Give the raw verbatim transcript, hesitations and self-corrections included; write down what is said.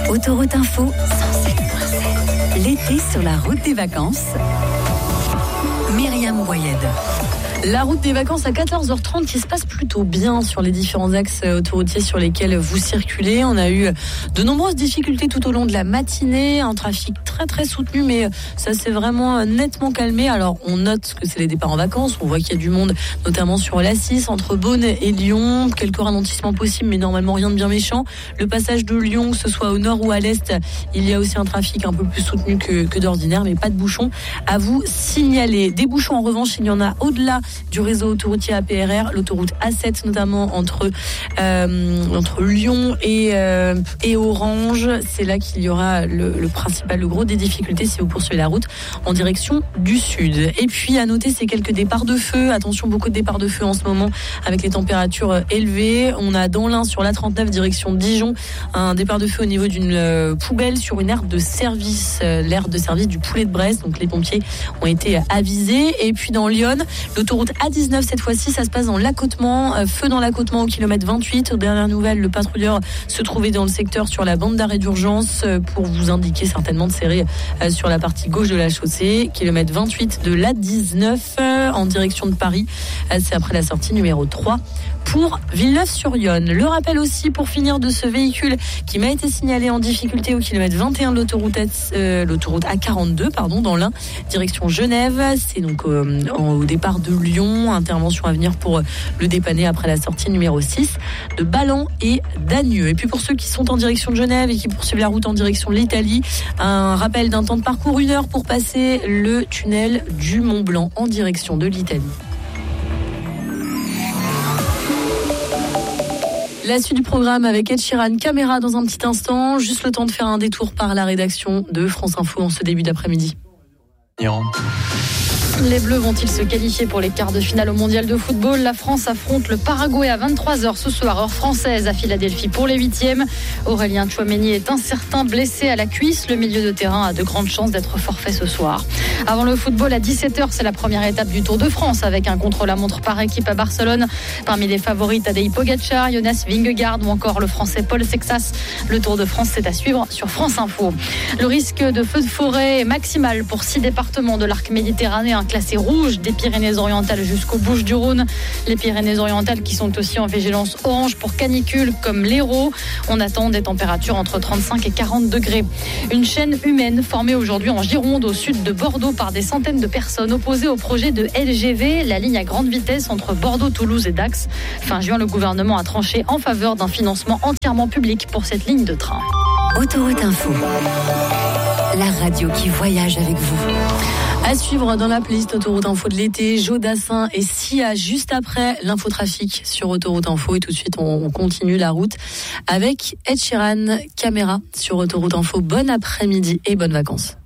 Autoroute Info, cent sept virgule sept. L'été sur la route des vacances. Myriam Boyed. La route des vacances à quatorze heures trente qui se passe plutôt bien sur les différents axes autoroutiers sur lesquels vous circulez. On a eu de nombreuses difficultés tout au long de la matinée, un trafic très très soutenu, mais ça s'est vraiment nettement calmé. Alors on note que c'est les départs en vacances, on voit qu'il y a du monde, notamment sur l'A six entre Beaune et Lyon, quelques ralentissements possibles, mais normalement rien de bien méchant. Le passage de Lyon, que ce soit au nord ou à l'est, il y a aussi un trafic un peu plus soutenu que, que d'ordinaire, mais pas de bouchons à vous signaler. Des bouchons en revanche, il y en a au-delà du réseau autoroutier A P R R, l'autoroute A sept notamment entre euh, entre Lyon et euh, et Orange. C'est là qu'il y aura le, le principal, le gros des difficultés si vous poursuivez la route en direction du sud. Et puis à noter, c'est quelques départs de feu. Attention, beaucoup de départs de feu en ce moment avec les températures élevées. On a dans l'Ain sur l'A trente-neuf direction Dijon un départ de feu au niveau d'une euh, poubelle sur une aire de service, euh, l'aire de service du Poulet de Brest. Donc les pompiers ont été avisés. Et puis dans Lyon, l'autoroute A dix-neuf cette fois-ci, ça se passe dans l'accotement, euh, feu dans l'accotement au kilomètre vingt-huit. Aux dernières nouvelles, le patrouilleur se trouvait dans le secteur sur la bande d'arrêt d'urgence euh, pour vous indiquer certainement de serrer euh, sur la partie gauche de la chaussée, kilomètre vingt-huit de l'A dix-neuf euh, en direction de Paris. Euh, c'est après la sortie numéro trois pour Villeneuve-sur-Yonne. Le rappel aussi pour finir de ce véhicule qui m'a été signalé en difficulté au kilomètre vingt et un de l'autoroute, euh, l'autoroute A quarante-deux, pardon, dans l'Ain, direction Genève. C'est donc euh, au départ de Lyon. Intervention à venir pour le dépanner après la sortie numéro six de Ballan et d'Agneux. Et puis pour ceux qui sont en direction de Genève et qui poursuivent la route en direction de l'Italie, un rappel d'un temps de parcours, une heure pour passer le tunnel du Mont Blanc en direction de l'Italie. La suite du programme avec Ed Sheeran, Caméra dans un petit instant. Juste le temps de faire un détour par la rédaction de France Info en ce début d'après-midi. Les Bleus vont-ils se qualifier pour les quarts de finale au mondial de football? La France affronte le Paraguay à vingt-trois heures ce soir, heure française, à Philadelphie pour les huitièmes. Aurélien Tchouaméni est incertain, blessé à la cuisse. Le milieu de terrain a de grandes chances d'être forfait ce soir. Avant le football, à dix-sept heures, c'est la première étape du Tour de France avec un contre-la-montre par équipe à Barcelone. Parmi les favoris, Tadej Pogacar, Jonas Vingegaard ou encore le français Paul Sexas. Le Tour de France, c'est à suivre sur France Info. Le risque de feu de forêt est maximal pour six départements de l'arc méditerranéen classés rouges, des Pyrénées-Orientales jusqu'aux Bouches-du-Rhône. Les Pyrénées-Orientales qui sont aussi en vigilance orange pour canicule comme l'Hérault. On attend des températures entre trente-cinq et quarante degrés. Une chaîne humaine formée aujourd'hui en Gironde au sud de Bordeaux par des centaines de personnes opposées au projet de L G V, la ligne à grande vitesse entre Bordeaux, Toulouse et Dax. Fin juin, le gouvernement a tranché en faveur d'un financement entièrement public pour cette ligne de train. Autoroute Info, la radio qui voyage avec vous. À suivre dans la playlist Autoroute Info de l'été, Joe Dassin et Sia juste après l'infotrafic sur Autoroute Info. Et tout de suite, on, on continue la route avec Ed Sheeran, Caméra sur Autoroute Info. Bon après-midi et bonnes vacances.